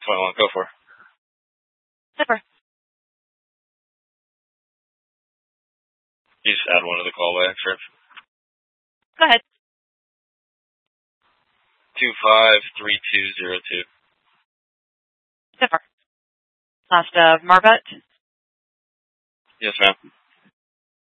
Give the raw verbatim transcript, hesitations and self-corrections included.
point one, go for. Zipper. You just add one to the call by accident. Go ahead. Two five three two zero two. Zipper. Last of Marbut. Yes, ma'am.